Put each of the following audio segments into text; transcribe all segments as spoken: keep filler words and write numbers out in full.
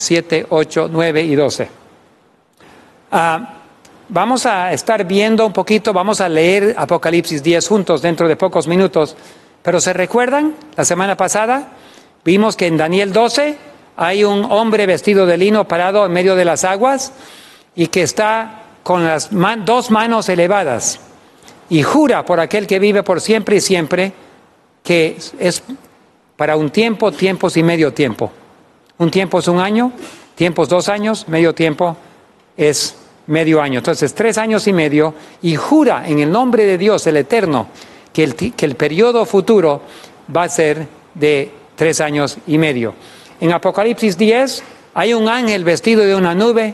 siete, ocho, nueve y doce. Ah, vamos a estar viendo un poquito, vamos a leer Apocalipsis diez juntos dentro de pocos minutos. Pero ¿se recuerdan? La semana pasada vimos que en Daniel doce hay un hombre vestido de lino parado en medio de las aguas y que está con las man- dos manos elevadas y jura por aquel que vive por siempre y siempre que es para un tiempo, tiempos y medio tiempo. Un tiempo es un año, tiempo es dos años, medio tiempo es medio año. Entonces, tres años y medio, y jura en el nombre de Dios, el Eterno, que el, que el periodo futuro va a ser de tres años y medio. En Apocalipsis diez hay un ángel vestido de una nube.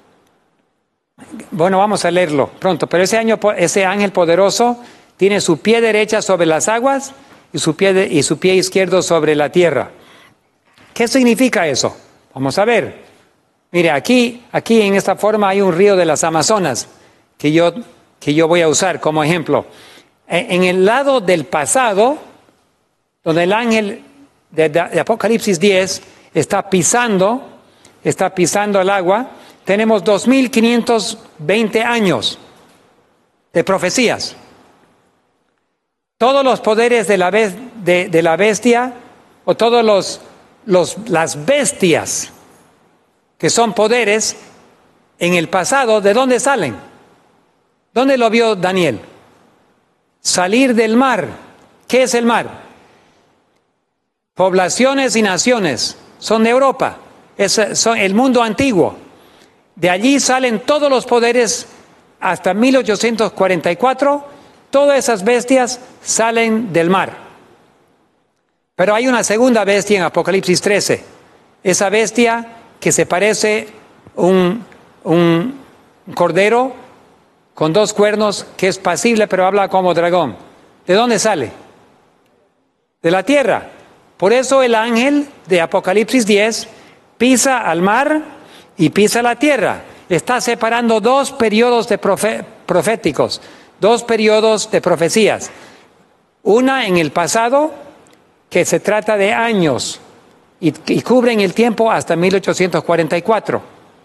Bueno, vamos a leerlo pronto, pero ese, año, ese ángel poderoso tiene su pie derecha sobre las aguas y su pie, de, y su pie izquierdo sobre la tierra. ¿Qué significa eso? Vamos a ver. Mire, aquí, aquí en esta forma hay un río de las Amazonas que yo, que yo voy a usar como ejemplo. En el lado del pasado, donde el ángel de, de Apocalipsis diez está pisando, está pisando el agua, tenemos dos mil quinientos veinte años de profecías. Todos los poderes de la, be- de, de la bestia, o todos los, los las bestias que son poderes en el pasado, ¿de dónde salen? ¿Dónde lo vio Daniel? Salir del mar. ¿Qué es el mar? Poblaciones y naciones son de Europa, es son el mundo antiguo. De allí salen todos los poderes hasta mil ochocientos cuarenta y cuatro, todas esas bestias salen del mar. Pero hay una segunda bestia en Apocalipsis trece, esa bestia que se parece un, un cordero con dos cuernos, que es pasible pero habla como dragón. ¿De dónde sale? De la tierra. Por eso el ángel de Apocalipsis diez pisa al mar y pisa la tierra. Está separando dos periodos de profe- proféticos, dos periodos de profecías. Una en el pasado, que se trata de años, y, y cubren el tiempo hasta mil ochocientos cuarenta y cuatro.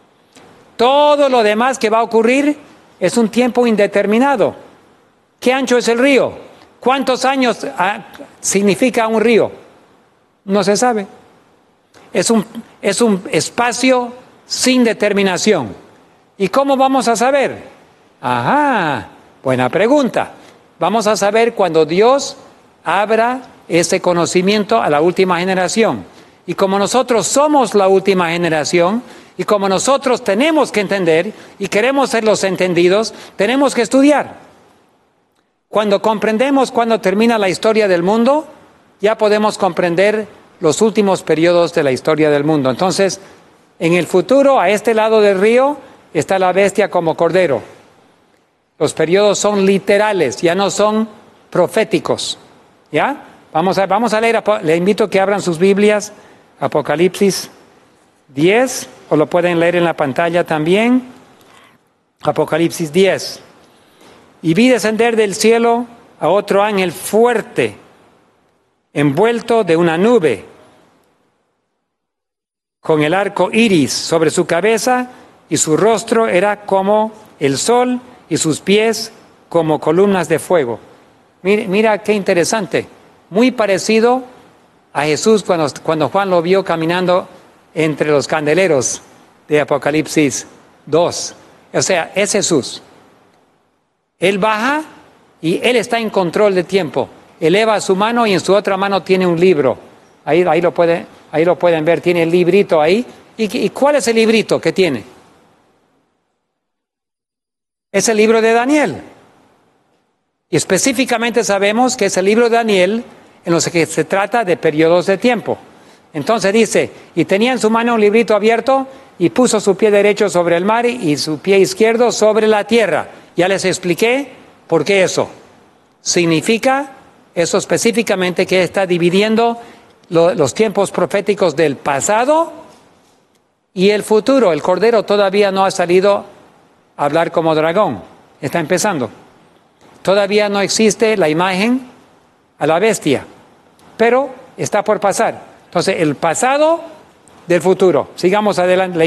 Todo lo demás que va a ocurrir es un tiempo indeterminado. ¿Qué ancho es el río? ¿Cuántos años ah, significa un río? No se sabe. Es un, es un espacio sin determinación. ¿Y cómo vamos a saber? Ajá, buena pregunta. Vamos a saber cuando Dios abra ese conocimiento a la última generación. Y como nosotros somos la última generación, y como nosotros tenemos que entender y queremos ser los entendidos, tenemos que estudiar. Cuando comprendemos cuándo termina la historia del mundo, ya podemos comprender los últimos periodos de la historia del mundo. Entonces, en el futuro, a este lado del río, está la bestia como cordero. Los periodos son literales, ya no son proféticos. ¿Ya? Vamos a, vamos a leer, le invito a que abran sus Biblias, Apocalipsis diez, o lo pueden leer en la pantalla también. Apocalipsis diez. Y vi descender del cielo a otro ángel fuerte, envuelto de una nube, con el arco iris sobre su cabeza, y su rostro era como el sol, y sus pies como columnas de fuego. Mira, mira qué interesante. Muy parecido a Jesús cuando, cuando Juan lo vio caminando entre los candeleros de Apocalipsis dos. O sea, es Jesús. Él baja y Él está en control del tiempo. Eleva su mano y en su otra mano tiene un libro. Ahí, ahí, lo, puede, ahí lo pueden ver, tiene el librito ahí. ¿Y, ¿Y cuál es el librito que tiene? Es el libro de Daniel. Y específicamente sabemos que es el libro de Daniel en los que se trata de periodos de tiempo. Entonces dice, y tenía en su mano un librito abierto y puso su pie derecho sobre el mar y su pie izquierdo sobre la tierra. Ya les expliqué por qué eso. Significa eso específicamente que está dividiendo lo, los tiempos proféticos del pasado y el futuro. El Cordero todavía no ha salido a hablar como dragón. Está empezando. Todavía no existe la imagen a la bestia, pero está por pasar. Entonces, el pasado del futuro. Sigamos adelante.